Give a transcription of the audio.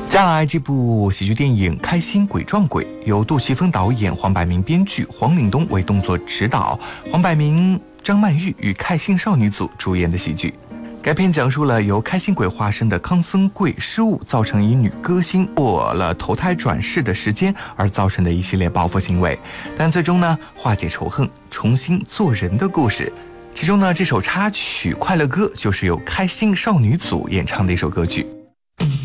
接下来这部喜剧电影《开心鬼撞鬼》由杜琪峰导演，黄百鸣编剧，黄岭东为动作指导，黄百鸣、张曼玉与开心少女组主演的喜剧。该片讲述了由开心鬼化身的康僧贵失误造成一女歌星过了投胎转世的时间而造成的一系列报复行为，但最终呢化解仇恨，重新做人的故事。其中呢这首插曲《快乐歌》就是由开心少女组演唱的一首歌曲。